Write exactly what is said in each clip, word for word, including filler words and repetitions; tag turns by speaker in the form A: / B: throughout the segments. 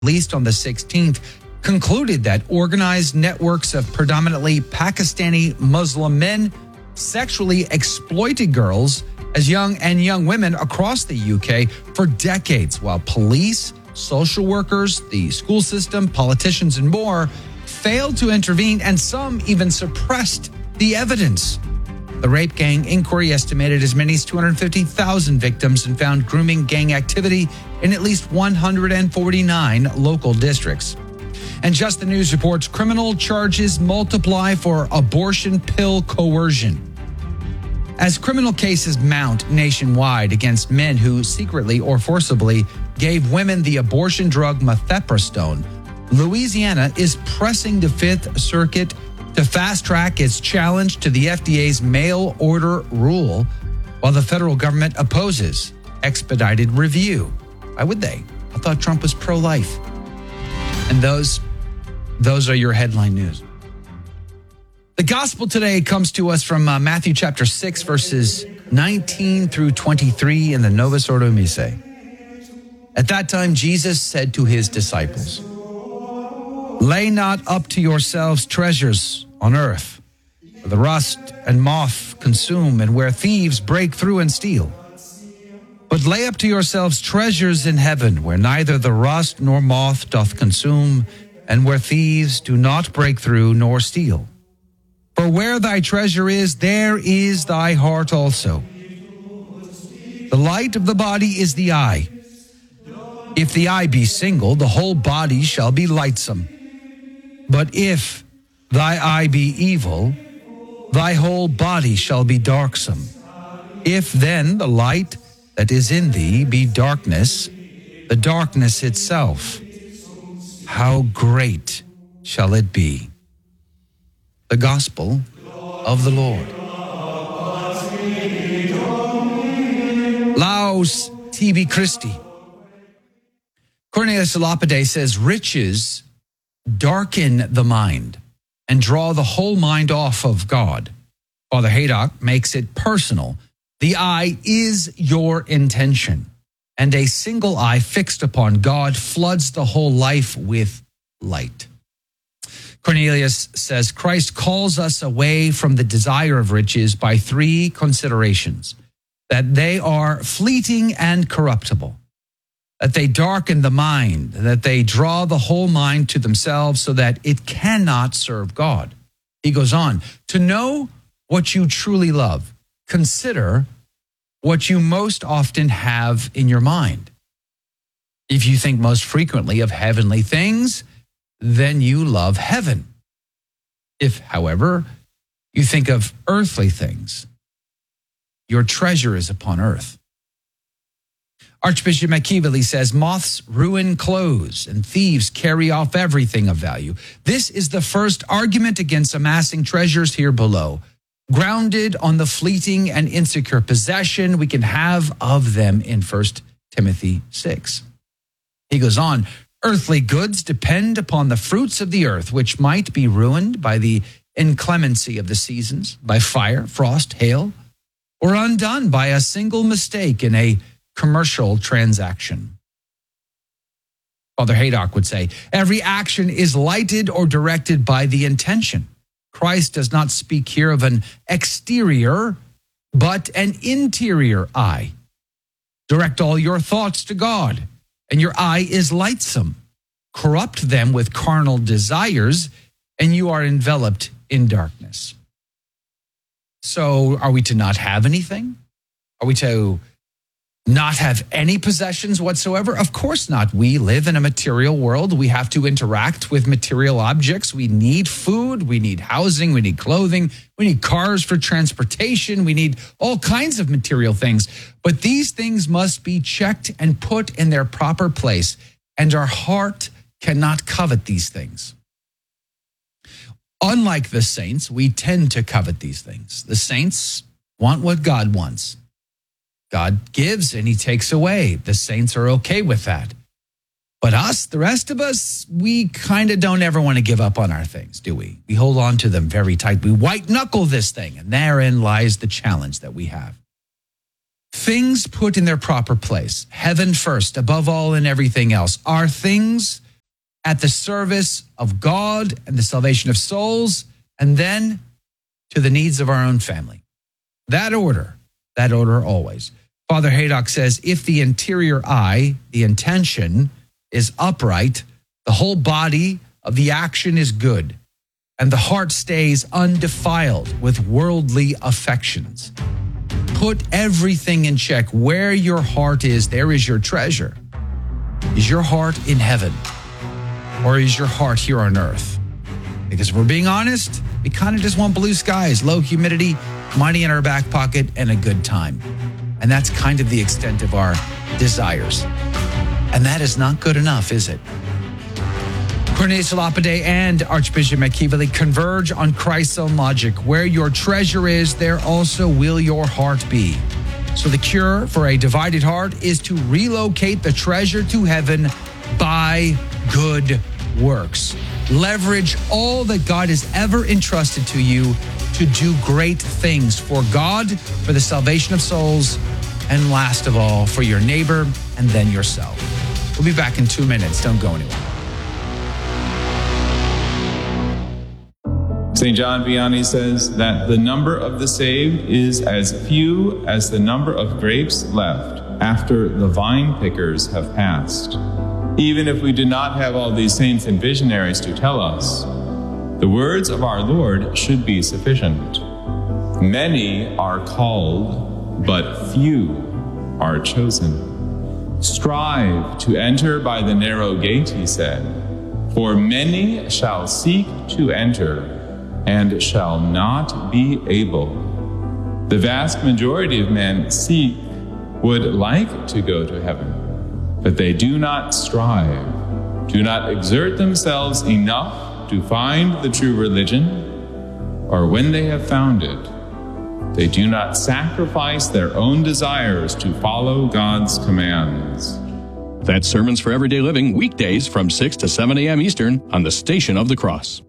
A: released on the sixteenth, concluded that organized networks of predominantly Pakistani Muslim men sexually exploited girls as young and young women across the U K for decades, while police, social workers, the school system, politicians, and more failed to intervene, and some even suppressed the evidence. The Rape Gang Inquiry estimated as many as two hundred fifty thousand victims and found grooming gang activity in at least one hundred forty-nine local districts. And Just the News reports criminal charges multiply for abortion pill coercion. As criminal cases mount nationwide against men who secretly or forcibly gave women the abortion drug mifepristone, Louisiana is pressing the Fifth Circuit to fast-track its challenge to the F D A's mail order rule, while the federal government opposes expedited review. Why would they? I thought Trump was pro-life. And those, those are your headline news. The gospel today comes to us from uh, Matthew chapter six, verses nineteen through twenty-three in the Novus Ordo Missae. At that time, Jesus said to his disciples, "Lay not up to yourselves treasures on earth, where the rust and moth consume, and where thieves break through and steal. But lay up to yourselves treasures in heaven, where neither the rust nor moth doth consume, and where thieves do not break through nor steal. For where thy treasure is, there is thy heart also. The light of the body is the eye. If the eye be single, the whole body shall be lightsome. But if thy eye be evil, thy whole body shall be darksome. If then the light that is in thee be darkness, the darkness itself, how great shall it be?" The Gospel of the Lord. Laus tibi Christi. Cornelius a Lapide says, riches darken the mind and draw the whole mind off of God. Father Haydock makes it personal. The eye is your intention, and a single eye fixed upon God floods the whole life with light. Cornelius says Christ calls us away from the desire of riches by three considerations: that they are fleeting and corruptible, that they darken the mind, that they draw the whole mind to themselves so that it cannot serve God. He goes on, to know what you truly love, consider what you most often have in your mind. If you think most frequently of heavenly things, then you love heaven. If, however, you think of earthly things, your treasure is upon earth. Archbishop McKeeveley says, moths ruin clothes and thieves carry off everything of value. This is the first argument against amassing treasures here below. Grounded on the fleeting and insecure possession we can have of them in First Timothy six. He goes on, earthly goods depend upon the fruits of the earth, which might be ruined by the inclemency of the seasons, by fire, frost, hail, or undone by a single mistake in a commercial transaction. Father Haydock would say, every action is lighted or directed by the intention. Christ does not speak here of an exterior, but an interior eye. Direct all your thoughts to God, and your eye is lightsome. Corrupt them with carnal desires, and you are enveloped in darkness. So are we to not have anything? Are we to not have any possessions whatsoever? Of course not. We live in a material world. We have to interact with material objects. We need food. We need housing. We need clothing. We need cars for transportation. We need all kinds of material things. But these things must be checked and put in their proper place. And our heart cannot covet these things. Unlike the saints, we tend to covet these things. The saints want what God wants. God gives and he takes away. The saints are okay with that. But us, the rest of us, we kind of don't ever want to give up on our things, do we? We hold on to them very tight. We white knuckle this thing, and therein lies the challenge that we have. Things put in their proper place, heaven first, above all and everything else, are things at the service of God and the salvation of souls, and then to the needs of our own family. That order, that order always. Father Haydock says, if the interior eye, the intention, is upright, the whole body of the action is good, and the heart stays undefiled with worldly affections. Put everything in check. Where your heart is, there is your treasure. Is your heart in heaven, or is your heart here on earth? Because if we're being honest, we kind of just want blue skies, low humidity, money in our back pocket, and a good time. And that's kind of the extent of our desires. And that is not good enough, is it? Cornelius Lapide and Archbishop McKeeverly converge on Christ's own logic. Where your treasure is, there also will your heart be. So the cure for a divided heart is to relocate the treasure to heaven by good works. Leverage all that God has ever entrusted to you to do great things for God, for the salvation of souls, and last of all, for your neighbor and then yourself. We'll be back in two minutes. Don't go anywhere.
B: Saint John Vianney says that the number of the saved is as few as the number of grapes left after the vine pickers have passed. Even if we do not have all these saints and visionaries to tell us, the words of our Lord should be sufficient. Many are called, but few are chosen. Strive to enter by the narrow gate, he said, for many shall seek to enter and shall not be able. The vast majority of men seek, would like to go to heaven, but they do not strive, do not exert themselves enough to find the true religion, or when they have found it, they do not sacrifice their own desires to follow God's commands.
C: That's Sermons for Everyday Living, weekdays from six to seven a.m. Eastern on the Station of the Cross.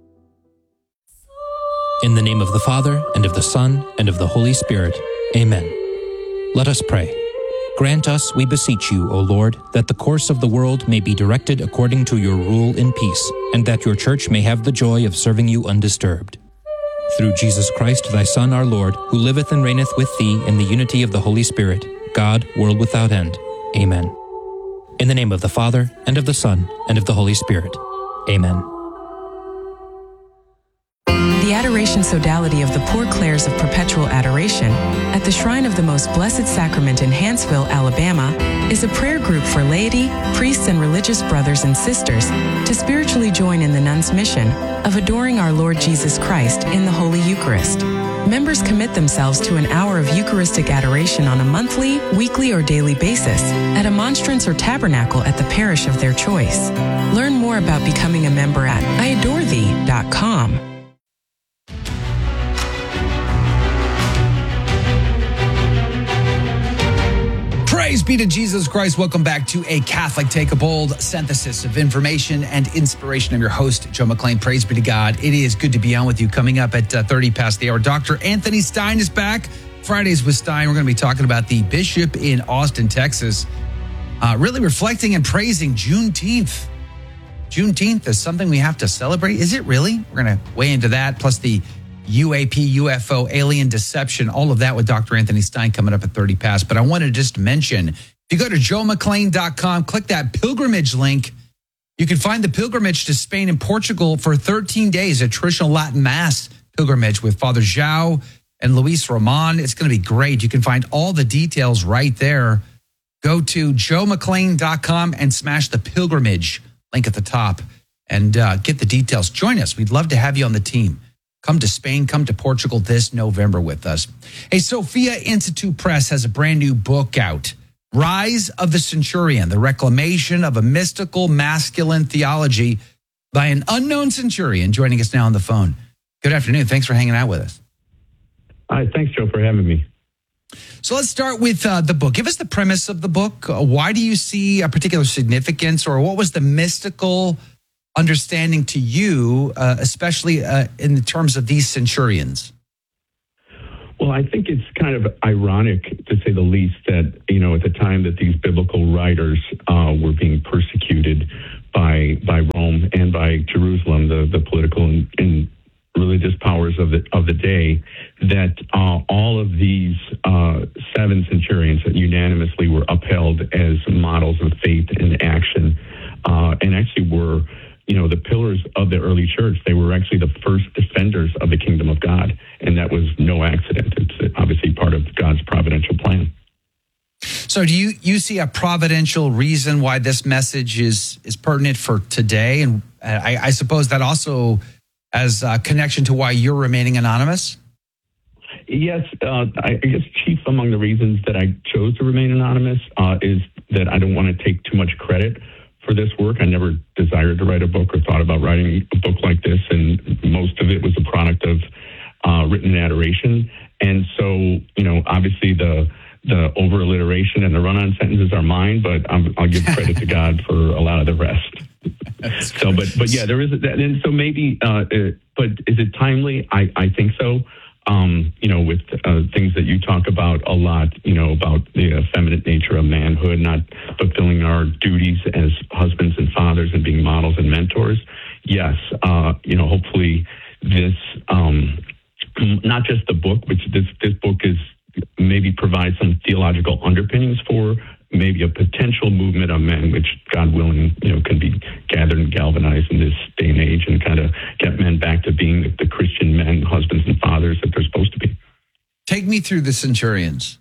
D: In the name of the Father, and of the Son, and of the Holy Spirit. Amen. Let us pray. Grant us, we beseech you, O Lord, that the course of the world may be directed according to your rule in peace, and that your church may have the joy of serving you undisturbed. Through Jesus Christ, thy Son, our Lord, who liveth and reigneth with thee in the unity of the Holy Spirit, God, world without end. Amen. In the name of the Father, and of the Son, and of the Holy Spirit. Amen.
E: The Adoration Sodality of the Poor Clares of Perpetual Adoration at the Shrine of the Most Blessed Sacrament in Hanceville, Alabama, is a prayer group for laity, priests, and religious brothers and sisters to spiritually join in the nuns' mission of adoring our Lord Jesus Christ in the Holy Eucharist. Members commit themselves to an hour of Eucharistic adoration on a monthly, weekly, or daily basis at a monstrance or tabernacle at the parish of their choice. Learn more about becoming a member at I adore thee dot com.
A: Praise be to Jesus Christ. Welcome back to A Catholic Take a Bold, synthesis of information and inspiration. I'm your host, Joe McClain. Praise be to God. It is good to be on with you. Coming up at uh, thirty past the hour, Doctor Anthony Stein is back. Fridays with Stein. We're going to be talking about the bishop in Austin, Texas, uh, really reflecting and praising Juneteenth. Juneteenth is something we have to celebrate. Is it really? We're going to weigh into that, plus the U A P, U F O, alien deception, all of that with Doctor Anthony Stein coming up at thirty past. But I wanted to just mention, if you go to joe mcclain dot com, click that pilgrimage link, you can find the pilgrimage to Spain and Portugal for thirteen days, a traditional Latin Mass pilgrimage with Father João and Luis Roman. It's going to be great. You can find all the details right there. Go to joe mcclain dot com and smash the pilgrimage link at the top and uh, get the details. Join us. We'd love to have you on the team. Come to Spain, come to Portugal this November with us. Hey, Sophia Institute Press has a brand new book out, Rise of the Centurion, the reclamation of a mystical masculine theology by an unknown centurion, joining us now on the phone. Good afternoon. Thanks for hanging out with us.
F: Hi, thanks, Joe, for having me.
A: So let's start with uh, the book. Give us the premise of the book. Uh, why do you see a particular significance, or what was the mystical understanding to you, uh, especially uh, in the terms of these centurions?
F: Well, I think it's kind of ironic, to say the least, that, you know, at the time that these biblical writers uh, were being persecuted by by Rome and by Jerusalem, the, the political and, and religious powers of the of the day, that uh, all of these uh, seven centurions unanimously were upheld as models of faith and action, uh, and actually were, you know, the pillars of the early church. They were actually the first defenders of the kingdom of God, and that was no accident. It's obviously part of God's providential plan.
A: So do you, you see a providential reason why this message is, is pertinent for today? And I, I suppose that also has a connection to why you're remaining anonymous?
F: Yes, uh, I guess chief among the reasons that I chose to remain anonymous uh, is that I don't want to take too much credit for this work. I never desired to write a book or thought about writing a book like this, and most of it was a product of uh, written in adoration. And so, you know, obviously the the over alliteration and the run-on sentences are mine, but I'm, I'll give credit to God for a lot of the rest. So, but but yeah, there is that, and so maybe. Uh, uh, but is it timely? I I think so. Um, you know, with uh, things that you talk about a lot, you know, about the effeminate nature of manhood, not fulfilling our duties as husbands and fathers and being models and mentors. Yes, uh, you know, hopefully this, um, not just the book, which this this book is maybe provide some theological underpinnings for maybe a potential movement of men, which God willing, you know, can be gathered and galvanized in this day and age and kind of get men back to being the, the Christian men, husbands and fathers that they're supposed to be.
A: Take me through the centurions.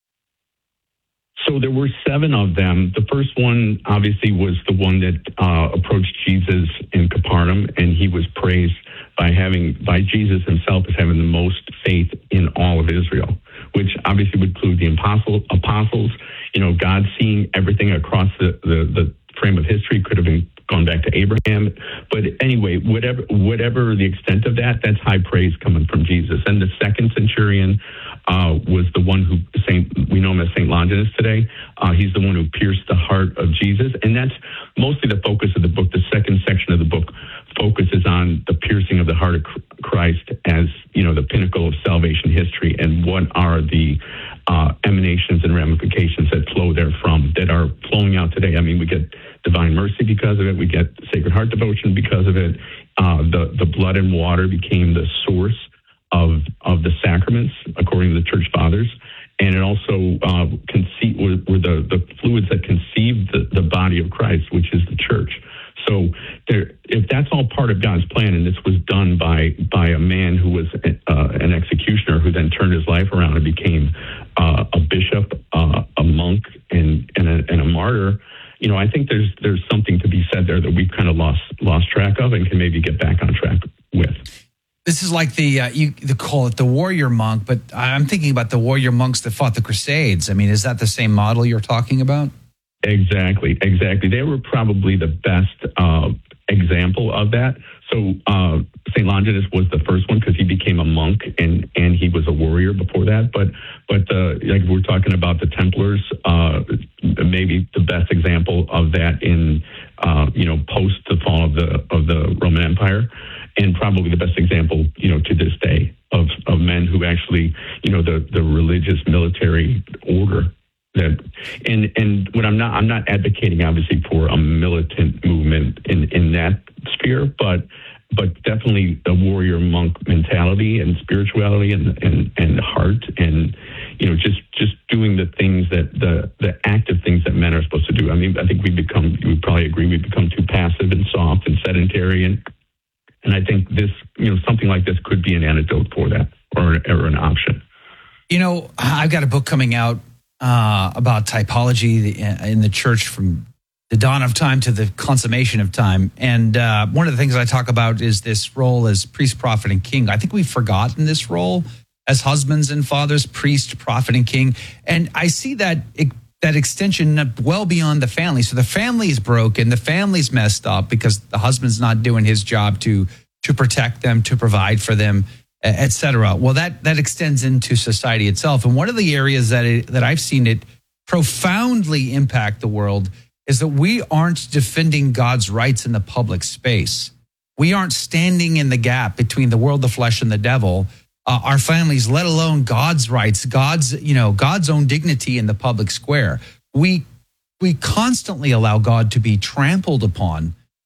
F: So there were seven of them. The first one obviously was the one that uh, approached Jesus in Capernaum, and he was praised by having, by Jesus himself as having the most faith in all of Israel, which obviously would include the apostle, apostles. You know, God seeing everything across the, the, the frame of history could have been gone back to Abraham. But anyway, whatever whatever the extent of that, that's high praise coming from Jesus. And the second centurion uh, was the one who, Saint, we know him as Saint Longinus today. Uh, he's the one who pierced the heart of Jesus. And that's mostly the focus of the book. The second section of the book focuses on the piercing of the heart of Christ as, you know, the pinnacle of salvation history, and what are the uh, emanations and ramifications that flow therefrom, that are flowing out today. I mean, we get divine mercy because of it. We get Sacred Heart devotion because of it. Uh, the the blood and water became the source of of the sacraments, according to the Church Fathers. And it also uh, conceive, were, were the, the fluids that conceived the, the body of Christ, which is the church. So there, if that's all part of God's plan, and this was done by by a man who was uh, an executioner who then turned his life around and became uh, a bishop, uh, a monk, and and a, and a martyr, you know, I think there's there's something to be said there that we've kind of lost lost track of and can maybe get back on track with.
A: This is like the, uh, you they call it the warrior monk, but I'm thinking about the warrior monks that fought the Crusades. I mean, is that the same model you're talking about?
F: Exactly, exactly. They were probably the best uh, example of that. So uh, Saint Longinus was the first one because he became a monk and, and he was a warrior before that. But but uh, like we're talking about the Templars, uh, maybe the best example of that in uh, you know post the fall of the of the Roman Empire, and probably the best example, you know, to this day of of men who actually, you know, the the religious military order. That, and and what I'm not I'm not advocating obviously for a militant movement in, in that sphere, but but definitely a warrior monk mentality and spirituality and, and, and heart, and you know just just doing the things that the the active things that men are supposed to do. I mean, I think we become you would probably agree we become too passive and soft and sedentary, and and I think this you know something like this could be an antidote for that, or or an option.
A: You know, I've got a book coming out Uh, about typology in the church from the dawn of time to the consummation of time. And uh, one of the things I talk about is this role as priest, prophet, and king. I think we've forgotten this role as husbands and fathers, priest, prophet, and king. And I see that that extension well beyond the family. So the family is broken, the family's messed up because the husband's not doing his job to to protect them, to provide for them, et cetera. Well, that that extends into society itself. And one of the areas that it, that I've seen it profoundly impact the world is that we aren't defending God's rights in the public space. We aren't standing in the gap between the world, the flesh, and the devil, uh, our families, let alone God's rights, God's, you know, God's own dignity in the public square. We we constantly allow God to be trampled upon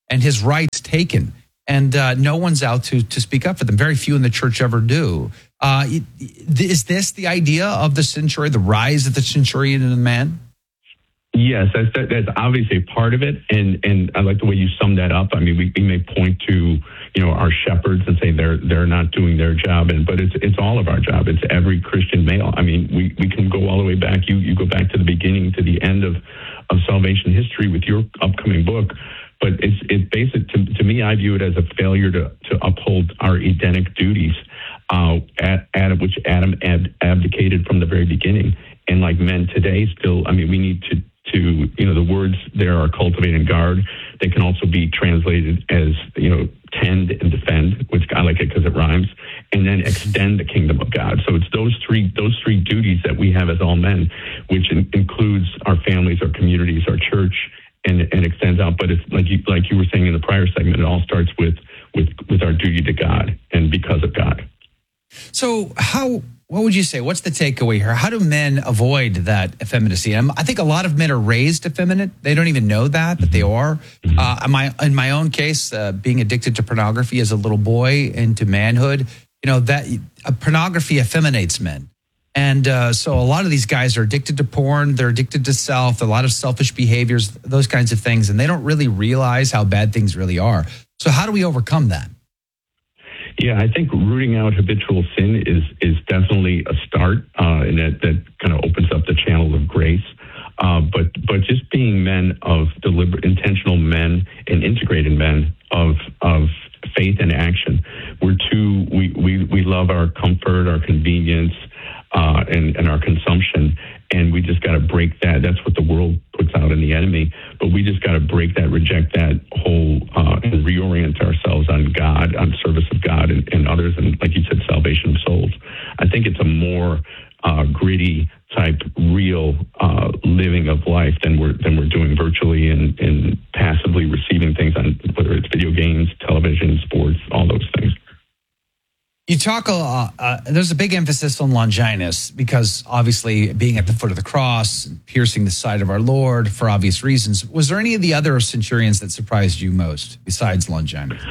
A: and his rights taken. And uh, no one's out to to speak up for them. Very few in the church ever do. Uh, is this the idea of the centurion, the rise of the centurion and the man?
F: Yes, that's that, that's obviously part of it, and and I like the way you summed that up. I mean, we, we may point to you know our shepherds and say they're they're not doing their job, and but it's it's all of our job. It's every Christian male. I mean, we, we can go all the way back. You you go back to the beginning, to the end of, of salvation history with your upcoming book. But it's it's basic to to me. I view it as a failure to to uphold our Edenic duties, uh, at, at which Adam ab- abdicated from the very beginning. And like men today, still, I mean, we need to. to, you know, the words there are cultivate and guard. They can also be translated as, you know, tend and defend, which I like it because it rhymes, and then extend the kingdom of God. So it's those three those three duties that we have as all men, which in, includes our families, our communities, our church, and, and extends out. But it's like you, like you were saying in the prior segment, it all starts with, with, with our duty to God and because of God.
A: So how... What would you say? What's the takeaway here? How do men avoid that effeminacy? I think a lot of men are raised effeminate. They don't even know that, that they are. Uh, in, my, in my own case, uh, being addicted to pornography as a little boy into manhood, you know, that uh, pornography effeminates men. And uh, so a lot of these guys are addicted to porn. They're addicted to self, a lot of selfish behaviors, those kinds of things. And they don't really realize how bad things really are. So how do we overcome that?
F: Yeah, I think rooting out habitual sin is is definitely a start, uh, and that, that kind of opens up the channel of grace. Uh, but but just being men of deliberate, intentional men and integrated men of of faith and action. We're too we we, we love our comfort, our convenience, uh, and and our consumption, and we just got to break that. That's what the world puts out in the enemy. But we just got to break that, reject that whole, uh, and reorient ourselves on God, on service of God and, and others, and like you said, salvation of souls. I think it's a more uh, gritty type, real uh, living of life than we're than we're doing virtually and, and passively receiving things on whether it's video games, television, sports, all those things.
A: You talk a lot, uh, there's a big emphasis on Longinus because obviously being at the foot of the cross, and piercing the side of our Lord for obvious reasons. Was there any of the other centurions that surprised you most besides Longinus?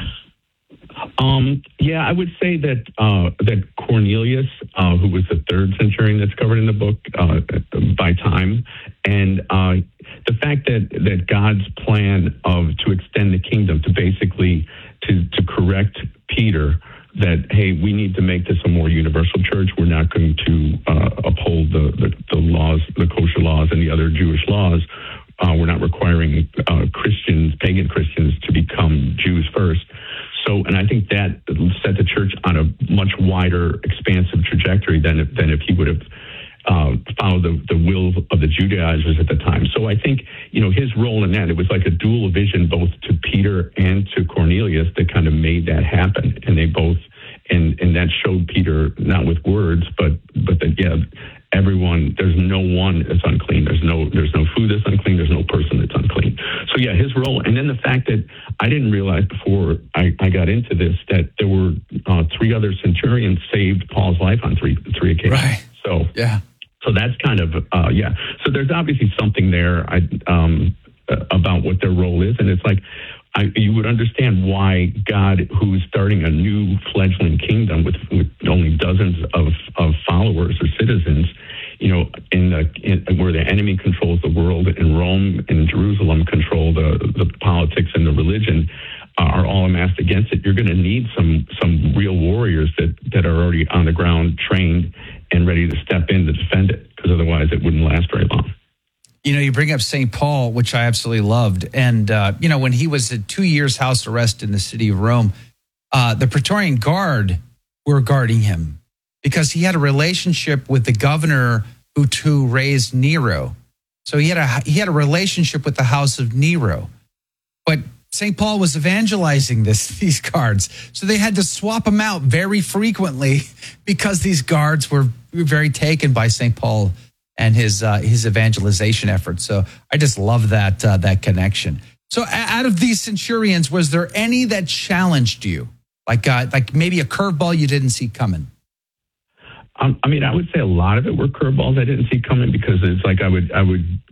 F: Um, yeah, I would say that uh, that Cornelius, uh, who was the third centurion that's covered in the book uh, by time, and uh, the fact that, that God's plan of to extend the kingdom to basically to, to correct Peter, that, hey, we need to make this a more universal church. We're not going to uh, uphold the, the, the laws, the kosher laws and the other Jewish laws. Uh, we're not requiring uh, Christians, pagan Christians, to become Jews first. So, and I think that set the church on a much wider, expansive trajectory than if, than if he would have uh, followed the, the will of the Judaizers at the time. So I think, you know, his role in that, it was like a dual vision both to Peter and to Cornelius that kind of made that happen. And they both, and, and that showed Peter, not with words, but, but that, yeah, everyone, there's no one that's unclean. There's no, there's no food that's unclean. There's no person that's unclean. So yeah, his role. And then the fact that I didn't realize before I, I got into this, that there were uh, three other centurions saved Paul's life on three, three occasions.
A: Right.
F: So,
A: yeah.
F: So that's kind of, uh, yeah. So there's obviously something there I, um, about what their role is. And it's like, I, you would understand why God, who's starting a new fledgling kingdom with, with only dozens of, of followers or citizens, you know, in the in, where the enemy controls the world, and Rome and Jerusalem control the, the politics and the religion, uh, are all amassed against it. You're going to need some some real warriors that, that are already on the ground, trained and ready to step in to defend it, because otherwise it wouldn't last very long.
A: You know, you bring up Saint Paul, which I absolutely loved. And, uh, you know, when he was at two years house arrest in the city of Rome, uh, the Praetorian Guard were guarding him because he had a relationship with the governor who, who raised Nero. So he had a he had a relationship with the house of Nero. But Saint Paul was evangelizing this these guards. So they had to swap them out very frequently because these guards were very taken by Saint Paul and his uh, his evangelization efforts. So I just love that uh, that connection. So out of these centurions, was there any that challenged you, like uh, like maybe a curveball you didn't see coming?
F: Um, I mean, I would say a lot of it were curveballs I didn't see coming, because it's like I would I would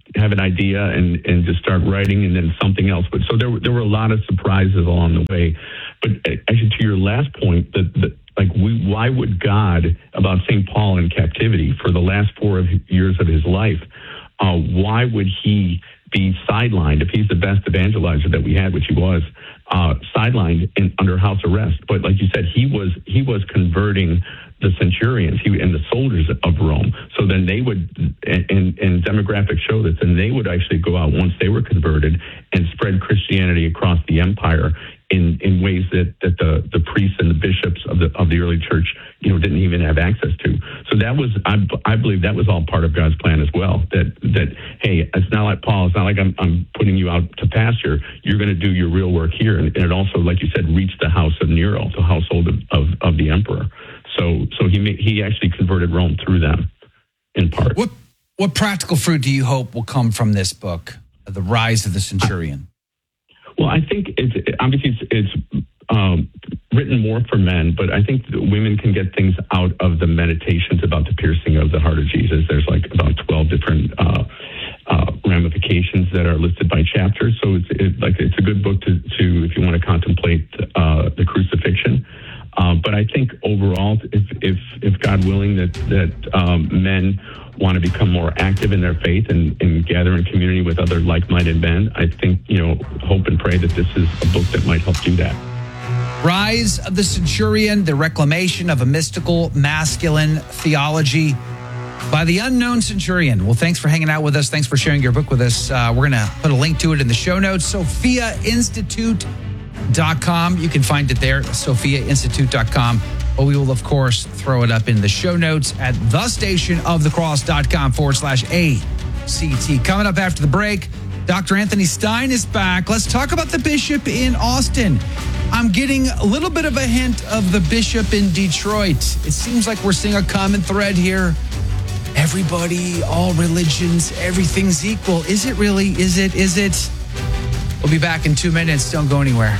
F: have an idea and, and just start writing, and then something else. But so there were there were a lot of surprises along the way. But actually, to your last point, that like we, why would God, about Saint Paul in captivity for the last four of years of his life, uh, why would he be sidelined if he's the best evangelizer that we had, which he was, uh, sidelined and under house arrest? But like you said, he was he was converting the centurions he, and the soldiers of Rome. So then they would, and, and, and demographics show this, and they would actually go out once they were converted and spread Christianity across the empire in, in ways that, that the, the priests and the bishops of the of the early church, you know, didn't even have access to. So that was, I, I believe that was all part of God's plan as well. That, that hey, it's not like Paul, it's not like I'm, I'm putting you out to pasture. You're going to do your real work here. And, and it also, like you said, reached the house of Nero, the household of, of, of the emperor. So, so he made, he actually converted Rome through them, in part.
A: What what practical fruit do you hope will come from this book, The Rise of the Centurion?
F: Well, I think it's obviously it's, it's um, written more for men, but I think that women can get things out of the meditations about the piercing of the heart of Jesus. There's like about twelve different uh, uh, ramifications that are listed by chapters. So it's it, like it's a good book to, to if you want to contemplate uh, the crucifixion. Uh, but I think overall, if, if, if God willing, that that um, men want to become more active in their faith and, and gather in community with other like-minded men, I think, you know, hope and pray that this is a book that might help do that.
A: Rise of the Centurion, the reclamation of a mystical masculine theology by the unknown centurion. Well, thanks for hanging out with us. Thanks for sharing your book with us. Uh, we're going to put a link to it in the show notes. Sophia Institute Dot com. You can find it there, Sophia Institute dot com. But we will, of course, throw it up in the show notes at thestationofthecross.com forward slash ACT. Coming up after the break, Doctor Anthony Stein is back. Let's talk about the bishop in Austin. I'm getting a little bit of a hint of the bishop in Detroit. It seems like we're seeing a common thread here. Everybody, all religions, everything's equal. Is it really? Is it? Is it? We'll be back in two minutes. Don't go anywhere.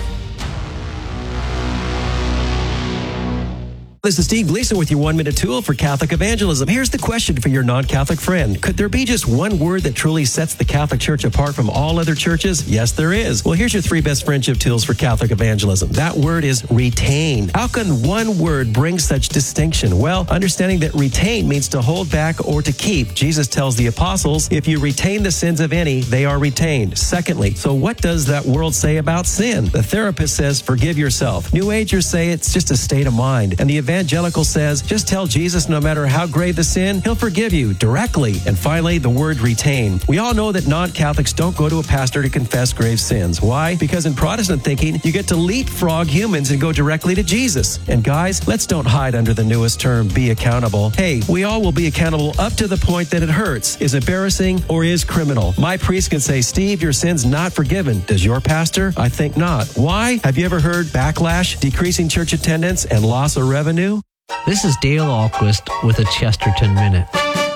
G: This is Steve Gleason with your one-minute tool for Catholic evangelism. Here's the question for your non-Catholic friend. Could there be just one word that truly sets the Catholic Church apart from all other churches? Yes, there is. Well, here's your three best friendship tools for Catholic evangelism. That word is retain. How can one word bring such distinction? Well, understanding that retain means to hold back or to keep. Jesus tells the apostles, if you retain the sins of any, they are retained. Secondly, so what does that world say about sin? The therapist says, forgive yourself. New Agers say it's just a state of mind. And the evangelical says, just tell Jesus no matter how grave the sin, he'll forgive you directly. And finally, the word retain. We all know that non-Catholics don't go to a pastor to confess grave sins. Why? Because in Protestant thinking, you get to leapfrog humans and go directly to Jesus. And guys, let's don't hide under the newest term, be accountable. Hey, we all will be accountable up to the point that it hurts, is embarrassing, or is criminal. My priest can say, Steve, your sin's not forgiven. Does your pastor? I think not. Why? Have you ever heard backlash, decreasing church attendance, and loss of revenue?
H: This is Dale Ahlquist with a Chesterton Minute.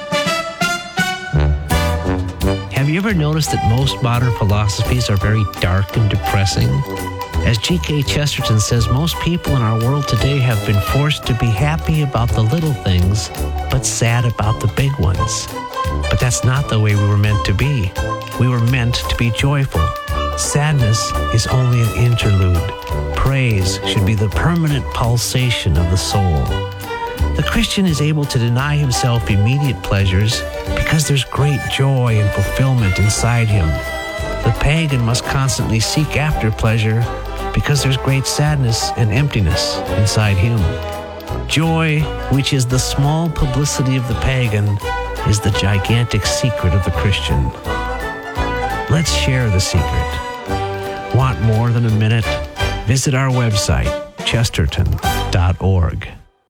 H: Have you ever noticed that most modern philosophies are very dark and depressing? As G K Chesterton says, most people in our world today have been forced to be happy about the little things, but sad about the big ones. But that's not the way we were meant to be. We were meant to be joyful. Sadness is only an interlude. Praise should be the permanent pulsation of the soul. The Christian is able to deny himself immediate pleasures because there's great joy and fulfillment inside him. The pagan must constantly seek after pleasure because there's great sadness and emptiness inside him. Joy, which is the small publicity of the pagan, is the gigantic secret of the Christian. Let's share the secret. Want more than a minute? Visit our website, chesterton dot org.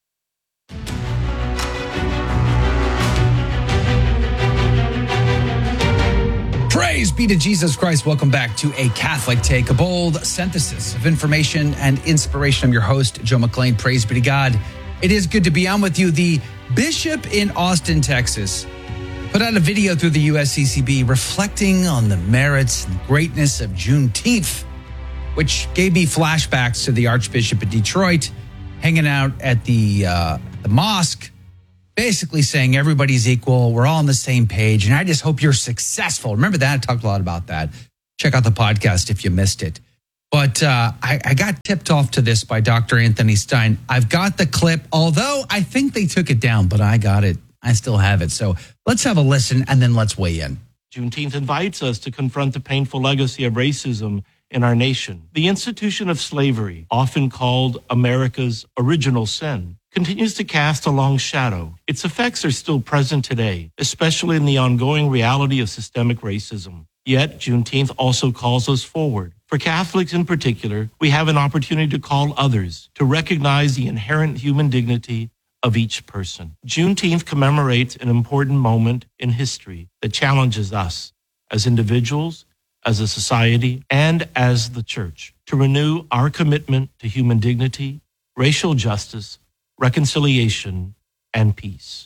A: Praise be to Jesus Christ. Welcome back to A Catholic Take, a bold synthesis of information and inspiration. I'm your host, Joe McClain. Praise be to God. It is good to be on with you. The bishop in Austin, Texas, put out a video through the U S C C B reflecting on the merits and greatness of Juneteenth, which gave me flashbacks to the Archbishop of Detroit hanging out at the uh, the mosque basically saying everybody's equal. We're all on the same page. And I just hope you're successful. Remember that? I talked a lot about that. Check out the podcast if you missed it. But uh, I, I got tipped off to this by Doctor Anthony Stein. I've got the clip, although I think they took it down, but I got it. I still have it. So let's have a listen and then let's weigh in.
I: Juneteenth invites us to confront the painful legacy of racism in our nation. The institution of slavery, often called America's original sin, continues to cast a long shadow. Its effects are still present today, especially in the ongoing reality of systemic racism. Yet, Juneteenth also calls us forward. For Catholics in particular, we have an opportunity to call others to recognize the inherent human dignity of each person. Juneteenth commemorates an important moment in history that challenges us as individuals, as a society, and as the church to renew our commitment to human dignity, racial justice, reconciliation, and peace.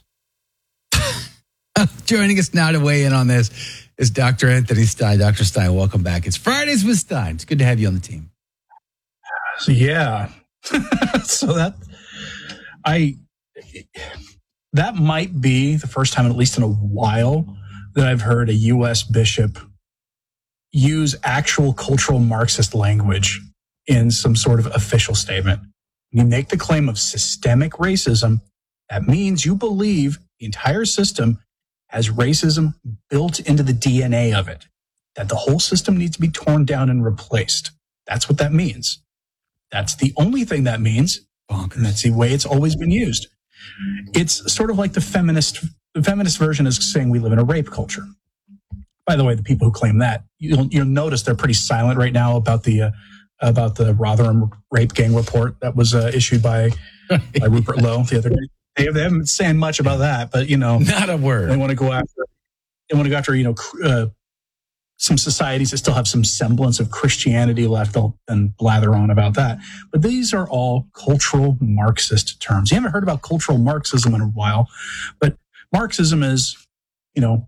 A: Joining us now to weigh in on this is Doctor Anthony Stein. Doctor Stein, welcome back. It's Fridays with Stein. It's good to have you on the team.
J: So, yeah. so that I that might be the first time, at least in a while, that I've heard a U S bishop use actual cultural Marxist language in some sort of official statement. You make the claim of systemic racism. That means you believe the entire system has racism built into the D N A of it, that the whole system needs to be torn down and replaced. That's what that means. That's the only thing that means.
A: Bonkers.
J: And that's the way it's always been used. It's sort of like the feminist, the feminist version is saying we live in a rape culture. By the way, the people who claim that, you'll, you'll notice they're pretty silent right now about the uh, about the Rotherham rape gang report that was uh, issued by, by Rupert Lowe the other day. They, they haven't been saying much about that, but you know,
A: not a word.
J: They want to go after. They want to go after you know uh, some societies that still have some semblance of Christianity left. They'll then blather on about that. But these are all cultural Marxist terms. You haven't heard about cultural Marxism in a while, but Marxism is, you know,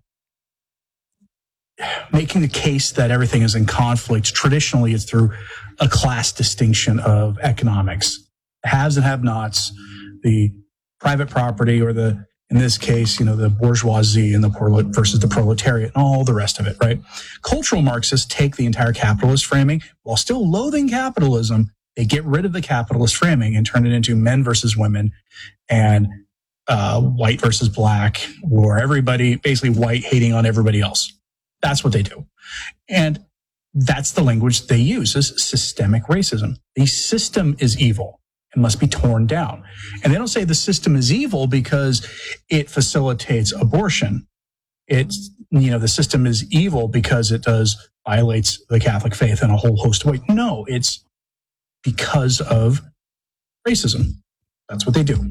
J: making the case that everything is in conflict. Traditionally, it's through a class distinction of economics, haves and have-nots, the private property, or the, in this case, you know, the bourgeoisie and the prolet versus the proletariat and all the rest of it, right? Cultural Marxists take the entire capitalist framing while still loathing capitalism. They get rid of the capitalist framing and turn it into men versus women and uh, white versus black, or everybody, basically white hating on everybody else. That's what they do. And that's the language they use, is systemic racism. The system is evil and must be torn down. And they don't say the system is evil because it facilitates abortion. It's, you know, the system is evil because it does violates the Catholic faith in a whole host of ways. No, it's because of racism. That's what they do.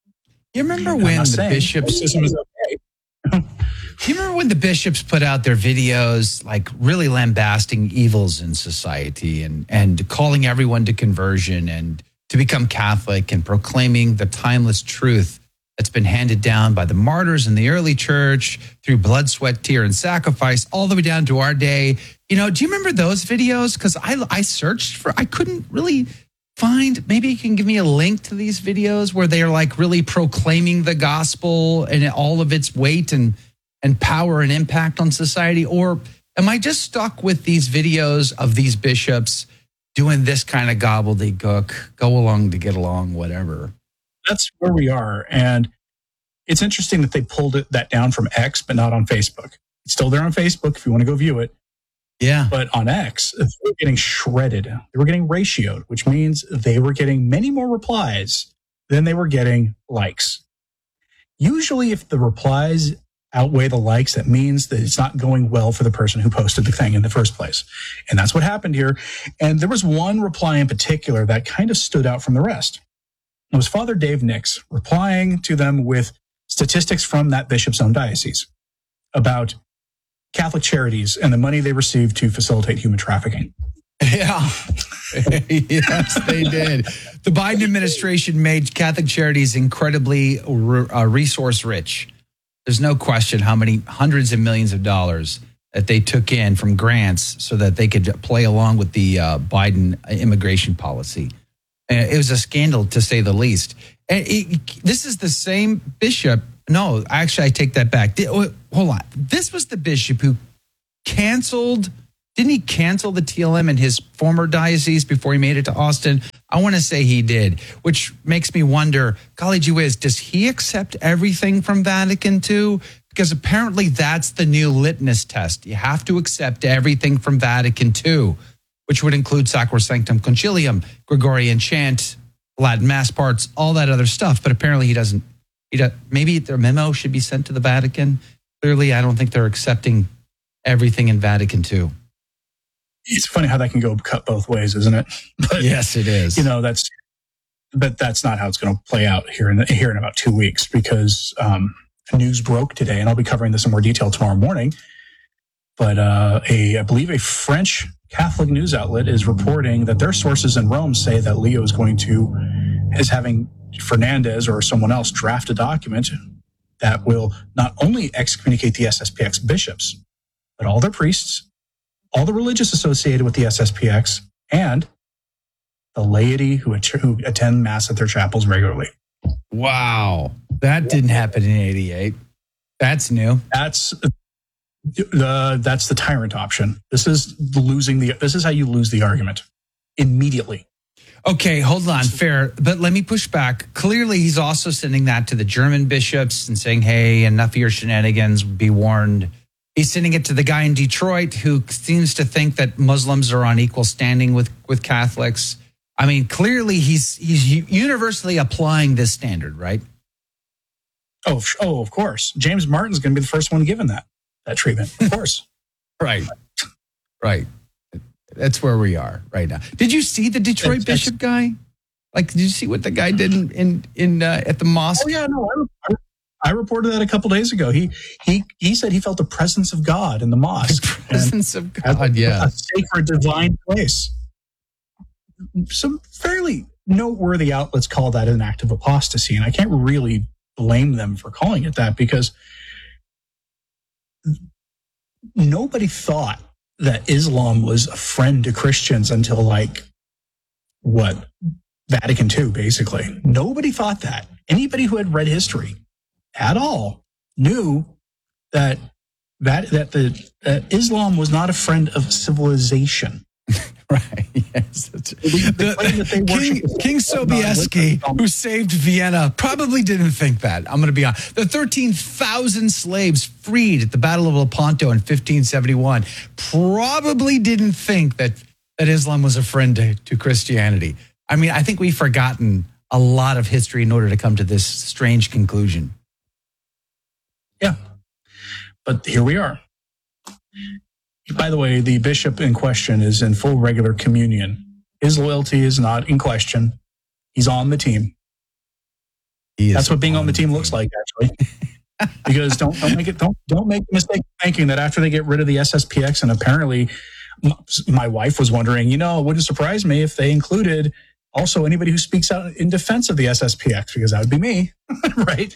A: You remember when the bishops...
J: Racism is okay.
A: Do you remember when the bishops put out their videos, like really lambasting evils in society and, and calling everyone to conversion and to become Catholic and proclaiming the timeless truth that's been handed down by the martyrs in the early church through blood, sweat, tear, and sacrifice all the way down to our day? You know, do you remember those videos? Because I, I searched for, I couldn't really find, maybe you can give me a link to these videos where they are like really proclaiming the gospel and all of its weight and and power and impact on society? Or am I just stuck with these videos of these bishops doing this kind of gobbledygook, go along to get along, whatever?
J: That's where we are. And it's interesting that they pulled it, that down from X, but not on Facebook. It's still there on Facebook if you want to go view it.
A: Yeah.
J: But on X, they were getting shredded. They were getting ratioed, which means they were getting many more replies than they were getting likes. Usually if the replies outweigh the likes, that means that it's not going well for the person who posted the thing in the first place. And that's what happened here. And there was one reply in particular that kind of stood out from the rest. It was Father Dave Nix replying to them with statistics from that bishop's own diocese about Catholic charities and the money they received to facilitate human trafficking.
A: Yeah. Yes, they did. The Biden administration made Catholic charities incredibly uh, resource rich. There's no question how many hundreds of millions of dollars that they took in from grants so that they could play along with the uh, Biden immigration policy. And it was a scandal, to say the least. And it, this is the same bishop no, actually, I take that back. Did, oh, hold on. This was the bishop who canceled, didn't he cancel the T L M in his former diocese before he made it to Austin? I want to say he did, which makes me wonder, golly gee whiz, does he accept everything from Vatican two? Because apparently that's the new litmus test. You have to accept everything from Vatican two, which would include Sacrosanctum Concilium, Gregorian chant, Latin mass parts, all that other stuff. But apparently he doesn't. He does, maybe their memo should be sent to the Vatican. Clearly, I don't think they're accepting everything in Vatican two.
J: It's funny how that can go cut both ways, isn't it? But,
A: yes, it is.
J: You know, that's, but that's not how it's going to play out here in the, here in about two weeks because um, news broke today, and I'll be covering this in more detail tomorrow morning. But uh, a, I believe a French Catholic news outlet is reporting that their sources in Rome say that Leo is going to, is having Fernandez or someone else draft a document that will not only excommunicate the S S P X bishops, but all their priests, all the religious associated with the S S P X, and the laity who, att- who attend Mass at their chapels regularly.
A: Wow. That didn't happen in eighty-eight. That's new.
J: That's the that's the tyrant option. This is losing the this is how you lose the argument immediately.
A: Okay, hold on, fair. But let me push back. Clearly, he's also sending that to the German bishops and saying, hey, enough of your shenanigans, be warned. He's sending it to the guy in Detroit who seems to think that Muslims are on equal standing with, with Catholics. I mean, clearly, he's he's universally applying this standard, right?
J: Oh, oh, of course. James Martin's going to be the first one given that, that treatment, of course.
A: Right, right. That's where we are right now. Did you see the Detroit
J: it's,
A: bishop guy? Like, did you see what the guy did in in, in uh, at the mosque?
J: Oh yeah, no, I, I reported that a couple days ago. He he he said he felt the presence of God in the mosque.
A: The presence of God, yeah,
J: a sacred, divine place. Some fairly noteworthy outlets call that an act of apostasy, and I can't really blame them for calling it that because nobody thought that Islam was a friend to Christians until like, what, Vatican two, basically. Nobody thought that. Anybody who had read history at all knew that that, that the uh, Islam was not a friend of civilization.
A: Right, yes. That's,
J: the, the,
A: the, King, King Sobieski, who saved Vienna, probably didn't think that. I'm going to be honest. The thirteen thousand slaves freed at the Battle of Lepanto in fifteen seventy-one probably didn't think that, that Islam was a friend to, to Christianity. I mean, I think we've forgotten a lot of history in order to come to this strange conclusion.
J: Yeah, but here we are. By the way, the bishop in question is in full regular communion. His loyalty is not in question. He's on the team. That's what being on the team looks like, actually. Because don't don't make it don't don't make the mistake of thinking that after they get rid of the S S P X, and apparently my wife was wondering, you know, it wouldn't surprise me if they included also anybody who speaks out in defense of the S S P X, because that would be me, right?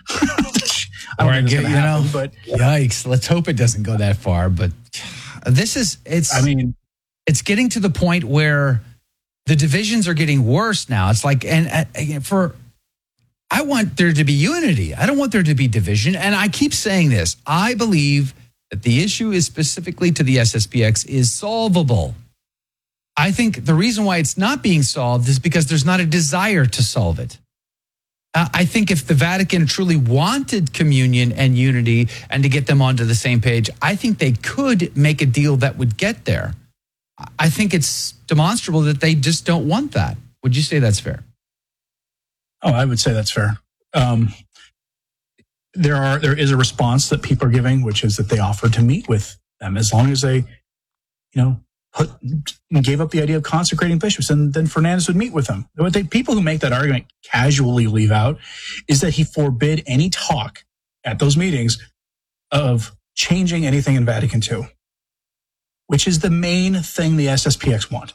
J: I
A: or get, you
J: happen,
A: know,
J: but
A: yikes! Let's hope it doesn't go that far. But this is it's.
J: I mean,
A: it's getting to the point where the divisions are getting worse now. It's like, and uh, for I want there to be unity. I don't want there to be division. And I keep saying this. I believe that the issue is specifically to the S S P X is solvable. I think the reason why it's not being solved is because there's not a desire to solve it. Uh, I think if the Vatican truly wanted communion and unity and to get them onto the same page, I think they could make a deal that would get there. I think it's demonstrable that they just don't want that. Would you say that's fair?
J: Oh, I would say that's fair. Um, there are there is a response that people are giving, which is that they offered to meet with them as long as they, you know, put gave up the idea of consecrating bishops, and then Fernandez would meet with them. What they, people who make that argument casually leave out is that he forbid any talk at those meetings of changing anything in Vatican two, which is the main thing the S S P X want.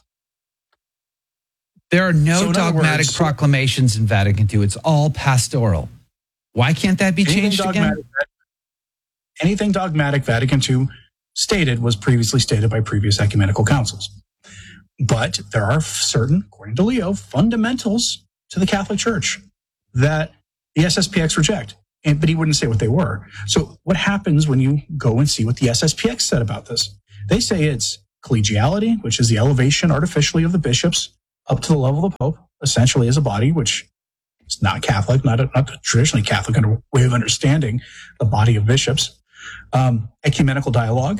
A: There are no
J: so
A: dogmatic words, proclamations in Vatican two. It's all pastoral. Why can't that be changed again?
J: Anything dogmatic Vatican two stated was previously stated by previous ecumenical councils. But there are certain, according to Leo, fundamentals to the Catholic Church that the S S P X reject. and, but he wouldn't say what they were. So what happens when you go and see what the S S P X said about this? They say it's collegiality, which is the elevation artificially of the bishops up to the level of the Pope, essentially as a body, which is not Catholic, not a, not a traditionally Catholic way of understanding the body of bishops. Um, ecumenical dialogue.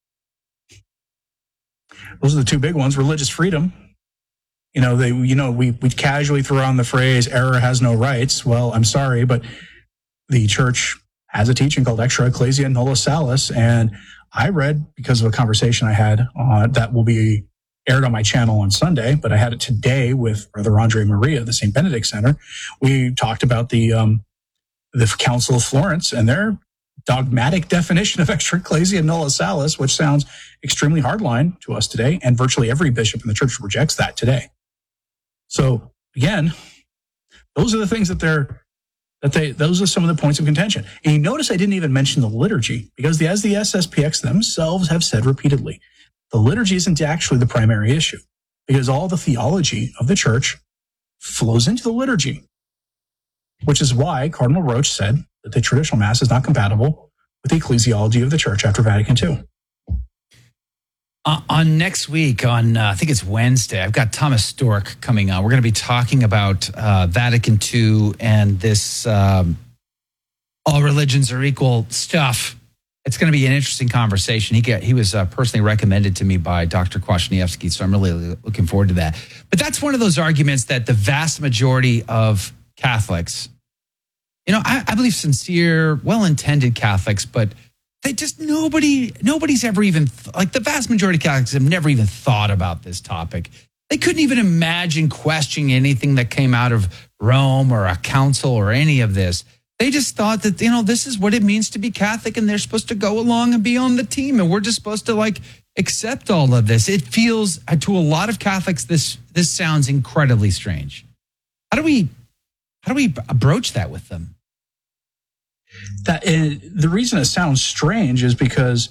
J: Those are the two big ones. Religious freedom. You know, they, you know, we, we casually throw on the phrase error has no rights. Well, I'm sorry, but the church has a teaching called extra ecclesia nulla salus. And I read, because of a conversation I had uh, that will be aired on my channel on Sunday, but I had it today with Brother Andre Maria, the Saint Benedict Center. We talked about the, um, the Council of Florence and their dogmatic definition of extra ecclesia nulla salus, which sounds extremely hardline to us today. And virtually every bishop in the church rejects that today. So again, those are the things that they're, that they, those are some of the points of contention. And you notice I didn't even mention the liturgy, because the, as the S S P X themselves have said repeatedly, the liturgy isn't actually the primary issue, because all the theology of the church flows into the liturgy, which is why Cardinal Roach said that the traditional mass is not compatible with the ecclesiology of the church after Vatican Two.
A: Uh, on next week, on uh, I think it's Wednesday, I've got Thomas Stork coming on. We're going to be talking about uh, Vatican Two and this um, all religions are equal stuff. It's going to be an interesting conversation. He get, he was uh, personally recommended to me by Doctor Kwasniewski, so I'm really looking forward to that. But that's one of those arguments that the vast majority of Catholics, you know, I, I believe sincere, well-intended Catholics, but they just, nobody, nobody's ever even, like the vast majority of Catholics have never even thought about this topic. They couldn't even imagine questioning anything that came out of Rome or a council or any of this. They just thought that, you know, this is what it means to be Catholic and they're supposed to go along and be on the team. And we're just supposed to like accept all of this. It feels, to a lot of Catholics, this, this sounds incredibly strange. How do we, how do we broach that with them?
J: That uh, the reason it sounds strange is because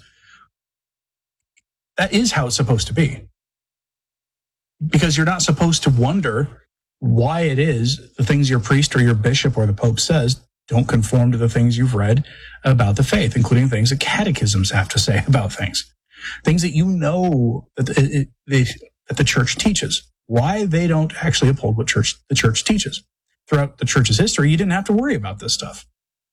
J: that is how it's supposed to be. Because you're not supposed to wonder why it is the things your priest or your bishop or the Pope says don't conform to the things you've read about the faith, including things that catechisms have to say about things, things that you know that, it, it, that the church teaches. Why they don't actually uphold what church the church teaches. Throughout the church's history, you didn't have to worry about this stuff.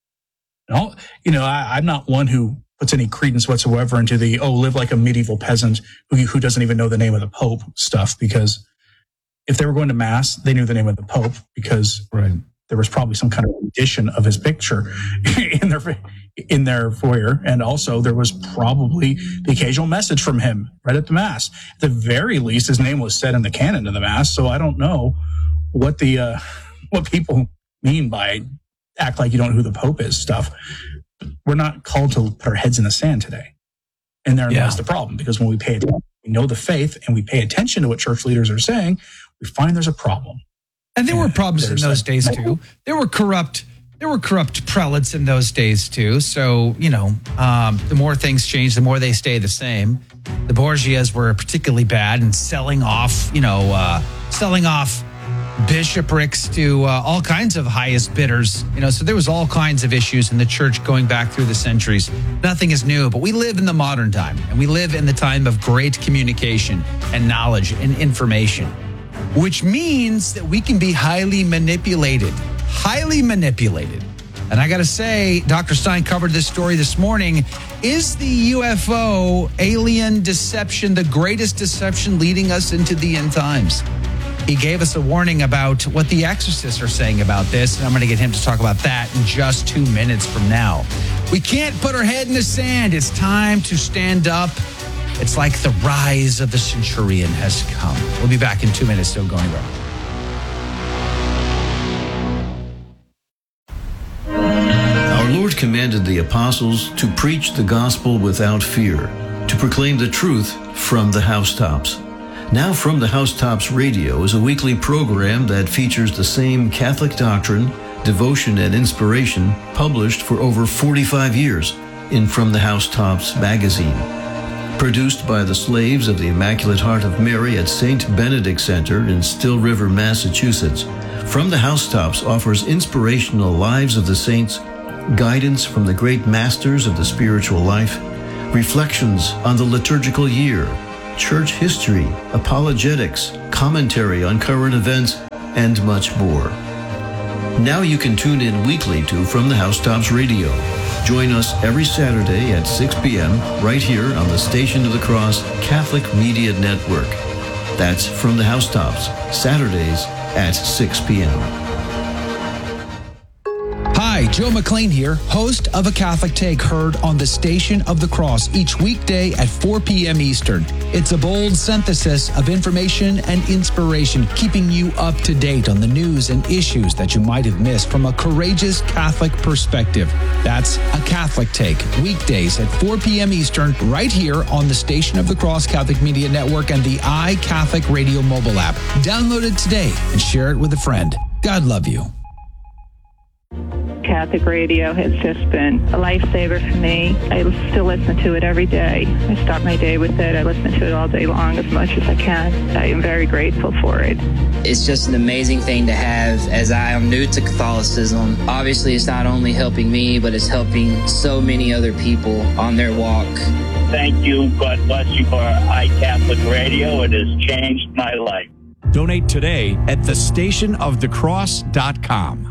J: No, you know, I, I'm not one who puts any credence whatsoever into the, oh, live like a medieval peasant who, who doesn't even know the name of the Pope stuff, because if they were going to Mass, they knew the name of the Pope because
A: right.
J: there was probably some kind of edition of his picture in their in their foyer. And also there was probably the occasional message from him right at the Mass. At the very least, his name was said in the canon of the Mass. So I don't know what the uh, what people mean by act like you don't know who the Pope is stuff. We're not called to put our heads in the sand today. And therein
A: yeah.
J: lies the problem, because when we pay attention, we know the faith and we pay attention to what church leaders are saying, we find there's a problem.
A: And there were problems in those
J: like,
A: days too. There were corrupt, there were corrupt prelates in those days too. So, you know, um, the more things change, the more they stay the same. The Borgias were particularly bad in selling off, you know, uh, selling off bishoprics to uh, all kinds of highest bidders. You know, so there was all kinds of issues in the church going back through the centuries. Nothing is new, but we live in the modern time, and we live in the time of great communication and knowledge and information, which means that we can be highly manipulated, highly manipulated. And I got to say, Doctor Stein covered this story this morning. Is the U F O alien deception the greatest deception leading us into the end times? He gave us a warning about what the exorcists are saying about this, and I'm going to get him to talk about that in just two minutes from now. We can't put our head in the sand. It's time to stand up. It's like the rise of the centurion has come. We'll be back in two minutes, so going right.
K: Our Lord commanded the apostles to preach the gospel without fear, to proclaim the truth from the housetops. Now From the Housetops Radio is a weekly program that features the same Catholic doctrine, devotion, and inspiration published for over forty-five years in From the Housetops magazine. Produced by the slaves of the Immaculate Heart of Mary at Saint Benedict Center in Still River, Massachusetts, From the Housetops offers inspirational lives of the saints, guidance from the great masters of the spiritual life, reflections on the liturgical year, church history, apologetics, commentary on current events, and much more. Now you can tune in weekly to From the Housetops Radio. Join us every Saturday at six p.m. right here on the Station of the Cross Catholic Media Network. That's From the Housetops, Saturdays at six p.m.
A: Hi, Joe McLean here, host of A Catholic Take, heard on the Station of the Cross each weekday at four p.m. Eastern. It's a bold synthesis of information and inspiration, keeping you up to date on the news and issues that you might have missed from a courageous Catholic perspective. That's A Catholic Take, weekdays at four p.m. Eastern, right here on the Station of the Cross Catholic Media Network and the iCatholic Radio mobile app. Download it today and share it with a friend. God love you.
L: Catholic radio has just been a lifesaver for me. I still listen to it every day. I start my day with it. I listen to it all day long as much as I can. I am very grateful for it.
M: It's just an amazing thing to have, as I am new to Catholicism. Obviously, it's not only helping me, but it's helping so many other people on their walk.
N: Thank you. God bless you for iCatholic Radio. It has changed my life.
O: Donate today at the station of the cross dot com.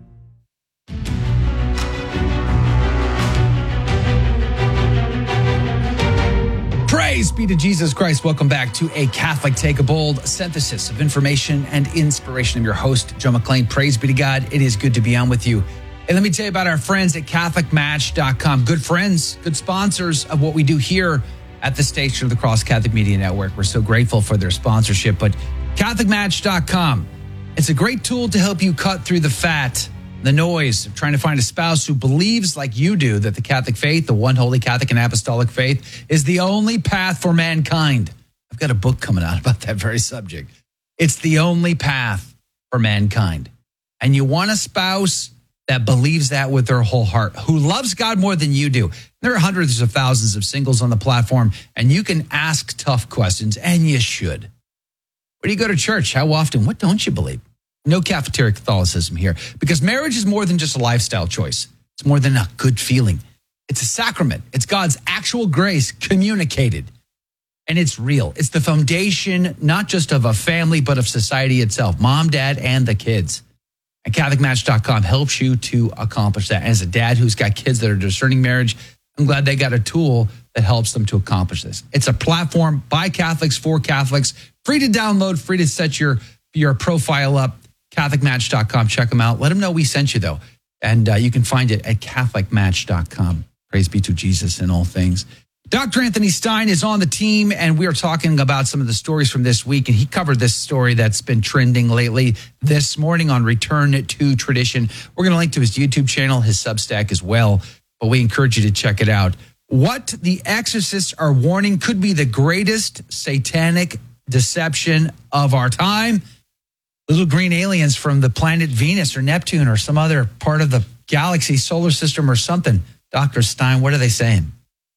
A: Praise be to Jesus Christ. Welcome back to A Catholic Take, a bold synthesis of information and inspiration. I'm your host, Joe McLean. Praise be to God. It is good to be on with you. And let me tell you about our friends at Catholic Match dot com. Good friends, good sponsors of what we do here at the Station of the Cross Catholic Media Network. We're so grateful for their sponsorship. But Catholic Match dot com, it's a great tool to help you cut through the fat, the noise of trying to find a spouse who believes like you do that the Catholic faith, the one holy Catholic and apostolic faith, is the only path for mankind. I've got a book coming out about that very subject. It's the only path for mankind. And you want a spouse that believes that with their whole heart, who loves God more than you do. There are hundreds of thousands of singles on the platform, and you can ask tough questions, and you should. Where do you go to church? How often? What don't you believe? No cafeteria Catholicism here, because marriage is more than just a lifestyle choice. It's more than a good feeling. It's a sacrament. It's God's actual grace communicated, and it's real. It's the foundation, not just of a family, but of society itself, mom, dad, and the kids. And Catholic Match dot com helps you to accomplish that. As a dad who's got kids that are discerning marriage, I'm glad they got a tool that helps them to accomplish this. It's a platform by Catholics for Catholics, free to download, free to set your, your profile up. Catholic Match dot com. Check them out. Let them know we sent you, though. And uh, you can find it at Catholic Match dot com. Praise be to Jesus in all things. Doctor Anthony Stein is on the team, and we are talking about some of the stories from this week. And he covered this story that's been trending lately this morning on Return to Tradition. We're going to link to his YouTube channel, his Substack as well. But we encourage you to check it out. What the exorcists are warning could be the greatest satanic deception of our time. Little green aliens from the planet Venus or Neptune or some other part of the galaxy, solar system or something. Doctor Stein, what are they saying?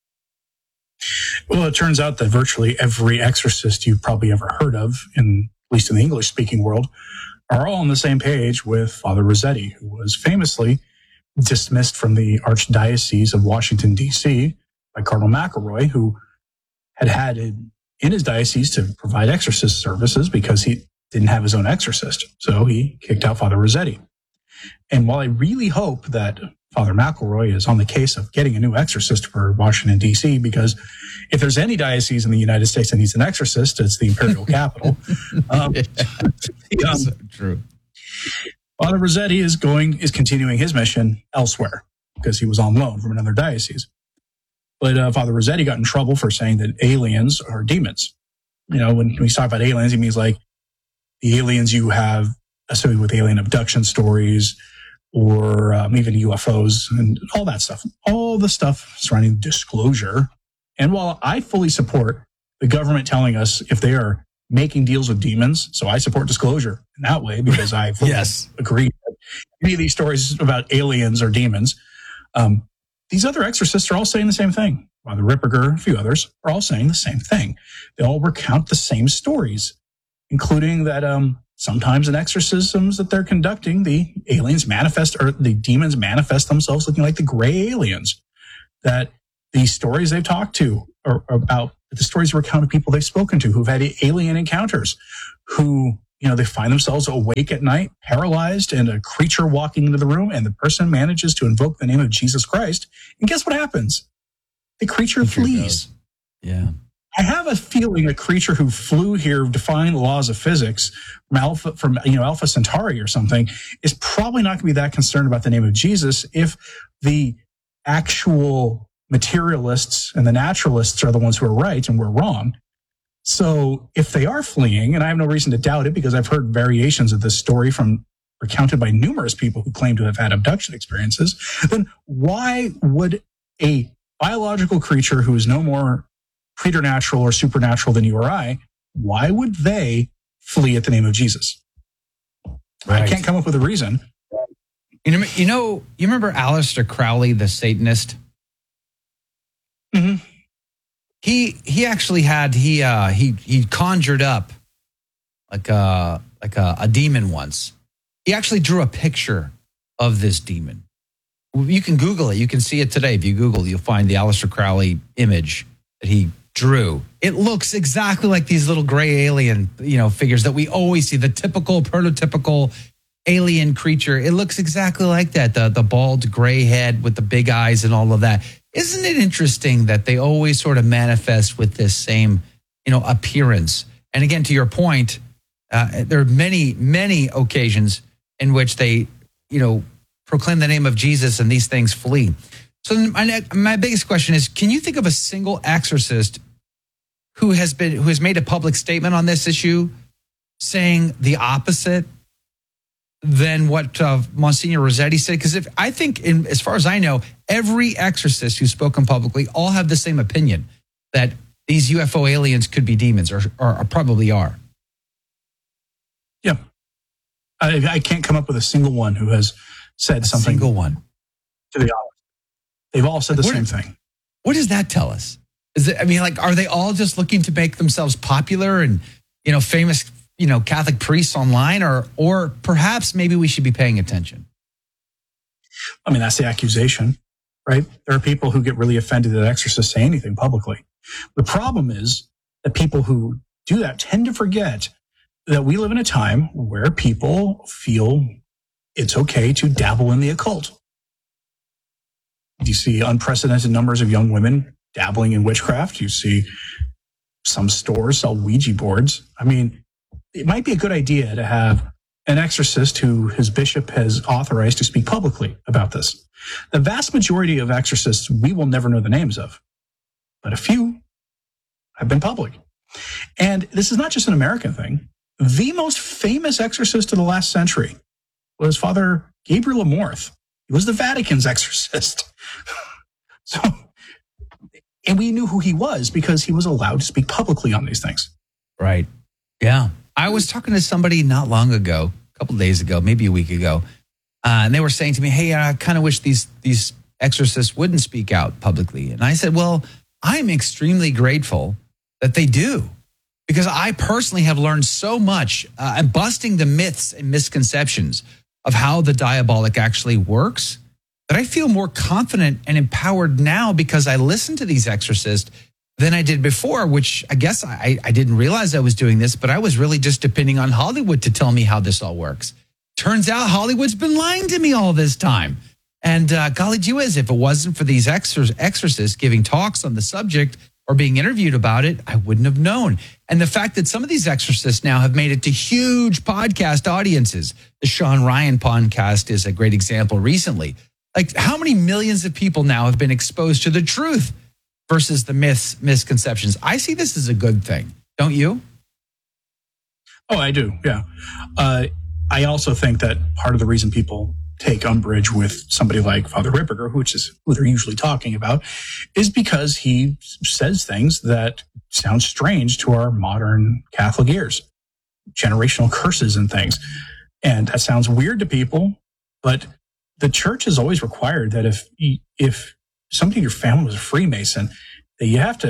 J: Well, it turns out that virtually every exorcist you've probably ever heard of, in, at least in the English-speaking world, are all on the same page with Father Rossetti, who was famously dismissed from the Archdiocese of Washington, D C by Cardinal McElroy, who had had in his diocese to provide exorcist services because he didn't have his own exorcist. So he kicked out Father Rossetti. And while I really hope that Father McElroy is on the case of getting a new exorcist for Washington, D C, because if there's any diocese in the United States that needs an exorcist, it's the imperial capital. Um,
A: yeah, um, so true.
J: Father Rossetti is going, is continuing his mission elsewhere because he was on loan from another diocese. But uh, Father Rossetti got in trouble for saying that aliens are demons. You know, when we talk about aliens, he means like the aliens you have associated with alien abduction stories, or um, even U F Os and all that stuff, all the stuff surrounding disclosure. And while I fully support the government telling us if they are making deals with demons, so I support disclosure in that way because I fully
A: yes.
J: agree that any of these stories about aliens or demons, um, these other exorcists are all saying the same thing. Father Ripperger, a few others, are all saying the same thing. They all recount the same stories, including that um, sometimes in exorcisms that they're conducting, the aliens manifest, or the demons manifest themselves looking like the gray aliens. That the stories they've talked to are about, the stories recount of people they've spoken to who've had alien encounters, who, you know, they find themselves awake at night, paralyzed, and a creature walking into the room, and the person manages to invoke the name of Jesus Christ. And guess what happens? The creature, creature flees.
A: Goes. Yeah.
J: I have a feeling a creature who flew here defying the laws of physics from Alpha, from, you know, Alpha Centauri or something, is probably not going to be that concerned about the name of Jesus if the actual materialists and the naturalists are the ones who are right and we're wrong. So if they are fleeing, and I have no reason to doubt it because I've heard variations of this story from recounted by numerous people who claim to have had abduction experiences, then why would a biological creature who is no more preternatural or supernatural than you or I, why would they flee at the name of Jesus? Right. I can't come up with a reason.
A: You know, you know, you remember Aleister Crowley, the Satanist?
J: Mm-hmm.
A: He he actually had he uh, he he conjured up like a like a, a demon once. He actually drew a picture of this demon. You can Google it. You can see it today. If you Google, you'll find the Aleister Crowley image that he drew. It looks exactly like these little gray alien, you know, figures that we always see, the typical prototypical alien creature. It looks exactly like that. The the bald gray head with the big eyes and all of that. Isn't it interesting that they always sort of manifest with this same, you know, appearance? And again, to your point, uh, there are many, many occasions in which they, you know, proclaim the name of Jesus and these things flee. So my, my biggest question is, can you think of a single exorcist who has been, who has made a public statement on this issue saying the opposite than what uh, Monsignor Rossetti said? Because if I think, in, as far as I know, every exorcist who's spoken publicly all have the same opinion that these U F O aliens could be demons, or, or, or probably are.
J: Yeah, I, I can't come up with a single one who has said
A: a
J: something.
A: Single one
J: to the opposite. They've all said the
A: what,
J: same thing.
A: What does that tell us? Is it? I mean, like, are they all just looking to make themselves popular and, you know, famous, you know, Catholic priests online, or or perhaps maybe we should be paying attention?
J: I mean, that's the accusation, right? There are people who get really offended that exorcists say anything publicly. The problem is that people who do that tend to forget that we live in a time where people feel it's okay to dabble in the occult. You see unprecedented numbers of young women dabbling in witchcraft. You see some stores sell Ouija boards. I mean, it might be a good idea to have an exorcist who his bishop has authorized to speak publicly about this. The vast majority of exorcists we will never know the names of, but a few have been public. And this is not just an American thing. The most famous exorcist of the last century was Father Gabriel Amorth. He was the Vatican's exorcist. So, and we knew who he was because he was allowed to speak publicly on these things.
A: Right. Yeah. I was talking to somebody not long ago, a couple of days ago, maybe a week ago, uh, and they were saying to me, hey, I kind of wish these these exorcists wouldn't speak out publicly. And I said, well, I'm extremely grateful that they do, because I personally have learned so much uh, and busting the myths and misconceptions of how the diabolic actually works, that I feel more confident and empowered now because I listen to these exorcists than I did before, which I guess I, I didn't realize I was doing this, but I was really just depending on Hollywood to tell me how this all works. Turns out Hollywood's been lying to me all this time. And uh, golly gee whiz, if it wasn't for these exor- exorcists giving talks on the subject or being interviewed about it, I wouldn't have known. And the fact that some of these exorcists now have made it to huge podcast audiences. The Sean Ryan podcast is a great example recently. Like, how many millions of people now have been exposed to the truth versus the myths, misconceptions? I see this as a good thing. Don't you?
J: Oh, I do. Yeah. Uh, I also think that part of the reason people take umbrage with somebody like Father Ripperger, which is who they're usually talking about, is because he says things that sound strange to our modern Catholic ears, generational curses and things. And that sounds weird to people, but the church has always required that if if somebody in your family was a Freemason, that you have to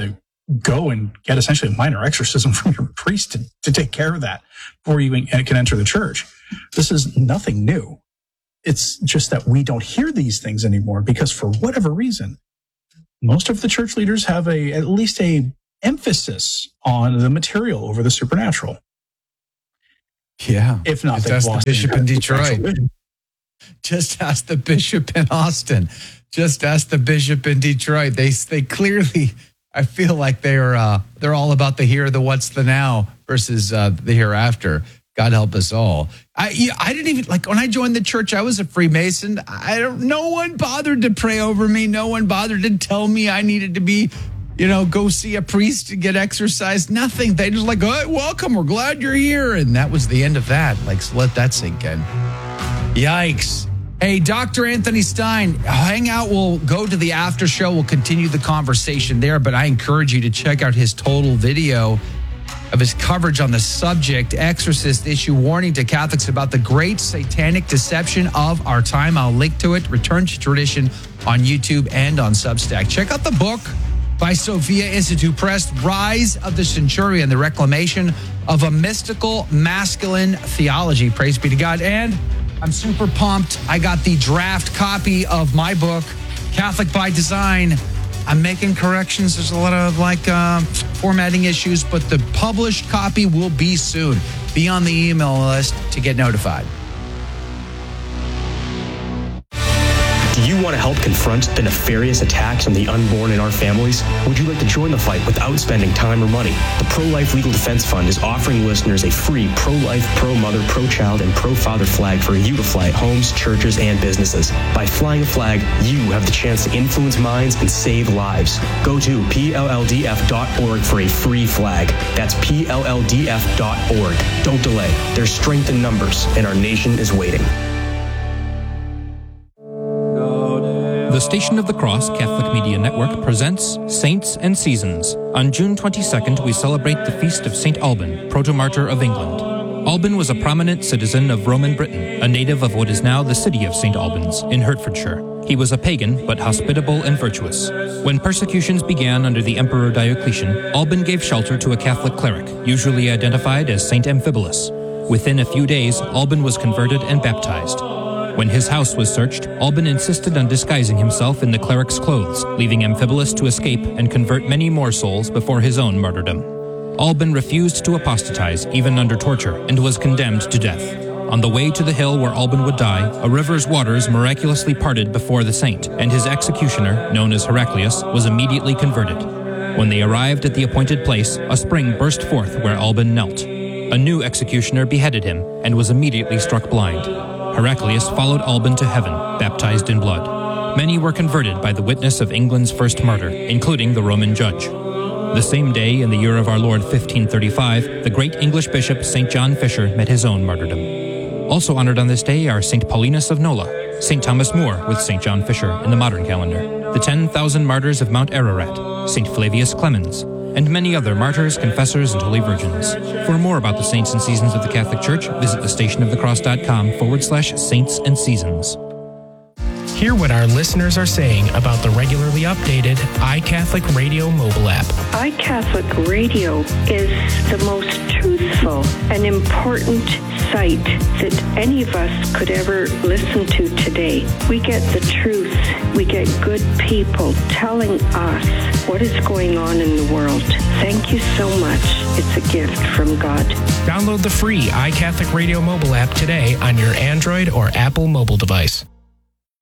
J: go and get essentially a minor exorcism from your priest to, to take care of that before you can enter the church. This is nothing new. It's just that we don't hear these things anymore because for whatever reason, most of the church leaders have a at least a emphasis on the material over the supernatural.
A: Yeah.
J: If not,
A: just
J: they've
A: ask
J: lost
A: the bishop
J: the
A: in Detroit. Just ask the bishop in Austin. Just ask the bishop in Detroit. They they clearly, I feel like they're uh, they're all about the here, the what's, the now versus uh, the hereafter. God help us all. I I didn't even, like, when I joined the church, I was a Freemason. I don't. No one bothered to pray over me. No one bothered to tell me I needed to be, you know, go see a priest to get exercised. Nothing. They just like, oh, welcome. We're glad you're here. And that was the end of that. Like, so let that sink in. Yikes. Hey, Doctor Anthony Stein, hang out. We'll go to the after show. We'll continue the conversation there. But I encourage you to check out his total video of his coverage on the subject. Exorcist issue warning to Catholics about the great satanic deception of our time. I'll link to it. Return to Tradition on YouTube and on Substack. Check out the book by Sophia Institute Press, Rise of the Centurion, the Reclamation of a Mystical Masculine Theology. Praise be to God. And I'm super pumped. I got the draft copy of my book, Catholic by Design. I'm making corrections. There's a lot of like uh, formatting issues, but the published copy will be soon. Be on the email list to get notified.
P: Do you want to help confront the nefarious attacks on the unborn in our families? Would you like to join the fight without spending time or money? The Pro-Life Legal Defense Fund is offering listeners a free pro-life, pro-mother, pro-child, and pro-father flag for you to fly at homes, churches, and businesses. By flying a flag, you have the chance to influence minds and save lives. Go to P L L D F dot org for a free flag. That's P L L D F dot org. Don't delay. There's strength in numbers, and our nation is waiting.
D: The Station of the Cross Catholic Media Network presents Saints and Seasons. On June twenty-second, we celebrate the feast of Saint Alban, protomartyr of England. Alban was a prominent citizen of Roman Britain, a native of what is now the city of Saint Albans in Hertfordshire. He was a pagan, but hospitable and virtuous. When persecutions began under the Emperor Diocletian, Alban gave shelter to a Catholic cleric, usually identified as Saint Amphibolus. Within a few days, Alban was converted and baptized. When his house was searched, Alban insisted on disguising himself in the cleric's clothes, leaving Amphibolus to escape and convert many more souls before his own martyrdom. Alban refused to apostatize, even under torture, and was condemned to death. On the way to the hill where Alban would die, a river's waters miraculously parted before the saint, and his executioner, known as Heraclius, was immediately converted. When they arrived at the appointed place, a spring burst forth where Alban knelt. A new executioner beheaded him and was immediately struck blind. Heraclius followed Alban to heaven, baptized in blood. Many were converted by the witness of England's first martyr, including the Roman judge. The same day, in the year of our Lord fifteen thirty-five, the great English bishop Saint John Fisher met his own martyrdom. Also honored on this day are Saint Paulinus of Nola, Saint Thomas More with Saint John Fisher in the modern calendar, the ten thousand martyrs of Mount Ararat, Saint Flavius Clemens, and many other martyrs, confessors, and holy virgins. For more about the saints and seasons of the Catholic Church, visit thestationofthecross.com forward slash saints and seasons.
Q: Hear what our listeners are saying about the regularly updated iCatholic Radio mobile app.
R: iCatholic Radio is the most truthful and important site that any of us could ever listen to today. We get the truth. We get good people telling us what is going on in the world. Thank you so much. It's a gift from God.
Q: Download the free iCatholic Radio mobile app today on your Android or Apple mobile device.